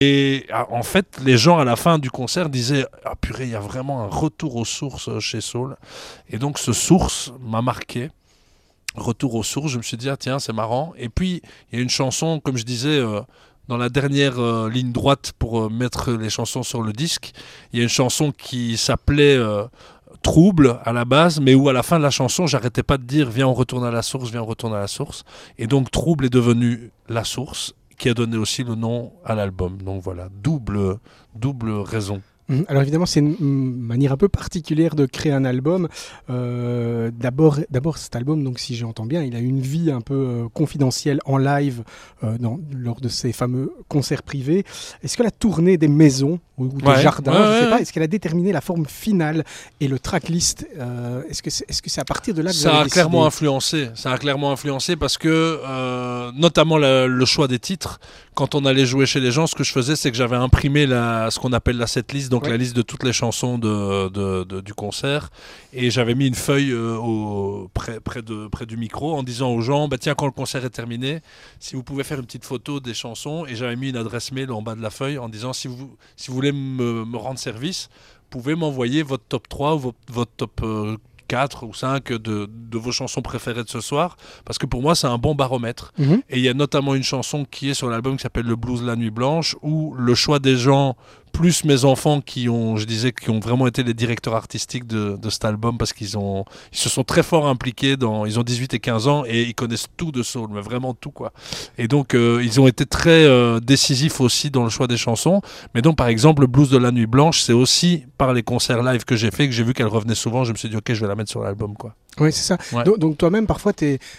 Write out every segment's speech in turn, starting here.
Et en fait, les gens à la fin du concert disaient « Ah purée, il y a vraiment un retour aux sources chez Saul ». Et donc ce source m'a marqué. Retour aux sources, je me suis dit « Ah tiens, c'est marrant ». Et puis, il y a une chanson, comme je disais, dans la dernière ligne droite pour mettre les chansons sur le disque, il y a une chanson qui s'appelait Trouble à la base, mais où à la fin de la chanson, j'arrêtais pas de dire « Viens, on retourne à la source, viens, on retourne à la source ». Et donc Trouble est devenu la source, qui a donné aussi le nom à l'album. Donc voilà, double raison. Alors évidemment, c'est une manière un peu particulière de créer un album. D'abord, cet album, donc si j'entends bien, il a une vie un peu confidentielle en live lors de ces fameux concerts privés. Est-ce que la tournée des maisons ou des jardins, je ne sais pas, est-ce qu'elle a déterminé la forme finale et le tracklist est-ce que c'est à partir de là que vous avez décidé ? Ça a clairement influencé parce que, notamment le choix des titres, quand on allait jouer chez les gens, ce que je faisais, c'est que j'avais imprimé ce qu'on appelle la setlist, donc la liste de toutes les chansons du concert, et j'avais mis une feuille près du micro en disant aux gens, bah tiens, quand le concert est terminé, si vous pouvez faire une petite photo des chansons, et j'avais mis une adresse mail en bas de la feuille en disant si vous voulez me rendre service, vous pouvez m'envoyer votre top 3 ou votre top 4 ou 5 de vos chansons préférées de ce soir, parce que pour moi c'est un bon baromètre. Et il y a notamment une chanson qui est sur l'album qui s'appelle Le Blues La Nuit Blanche, où le choix des gens plus mes enfants qui ont vraiment été les directeurs artistiques de cet album, parce qu'ils se sont très fort impliqués ils ont 18 et 15 ans et ils connaissent tout de soul, mais vraiment tout quoi. Et donc ils ont été très décisifs aussi dans le choix des chansons. Mais donc par exemple le Blues de la Nuit Blanche, c'est aussi par les concerts live que j'ai fait, que j'ai vu qu'elle revenait souvent, je me suis dit ok, je vais la mettre sur l'album quoi. Oui, c'est ça. Ouais. Donc toi-même parfois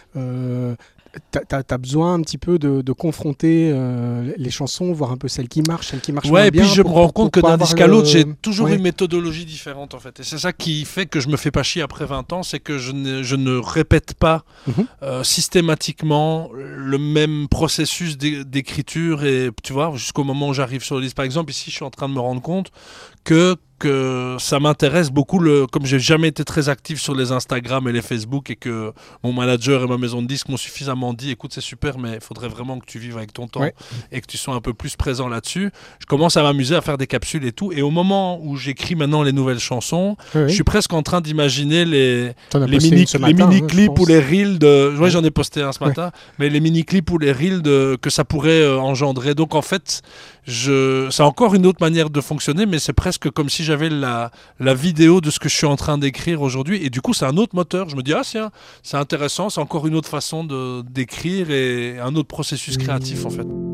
t'as besoin un petit peu de confronter les chansons, voir un peu celles qui marchent moins bien. Et puis je me rends compte que d'un disque à l'autre, j'ai toujours une méthodologie différente en fait. Et c'est ça qui fait que je me fais pas chier après 20 ans, c'est que je ne répète pas systématiquement le même processus d'écriture, et tu vois, jusqu'au moment où j'arrive sur le disque. Par exemple, ici, je suis en train de me rendre compte que ça m'intéresse beaucoup, comme j'ai jamais été très actif sur les Instagram et les Facebook, et que mon manager et ma maison de disques m'ont suffisamment dit écoute, c'est super, mais il faudrait vraiment que tu vives avec ton temps et que tu sois un peu plus présent là-dessus. Je commence à m'amuser à faire des capsules et tout, et au moment où j'écris maintenant les nouvelles chansons, je suis presque en train d'imaginer les mini-clips ou les reels j'en ai posté un ce matin, mais les mini-clips ou les reels que ça pourrait engendrer. Donc en fait, c'est encore une autre manière de fonctionner, mais c'est presque comme si j'avais la vidéo de ce que je suis en train d'écrire aujourd'hui, et du coup c'est un autre moteur. Je me dis c'est intéressant, c'est encore une autre façon d'écrire et un autre processus créatif en fait.